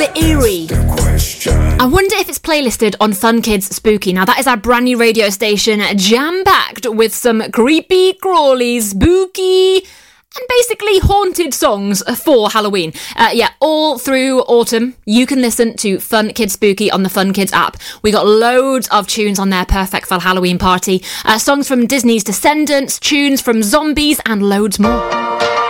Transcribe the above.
The Eerie. I wonder if it's playlisted on Fun Kids Spooky. Now, that is our brand new radio station, jam-packed with some creepy, crawly, spooky, and basically haunted songs for Halloween. All through autumn, you can listen to Fun Kids Spooky on the Fun Kids app. We got loads of tunes on there, perfect for a Halloween party. Songs from Disney's Descendants, tunes from Zombies, and loads more.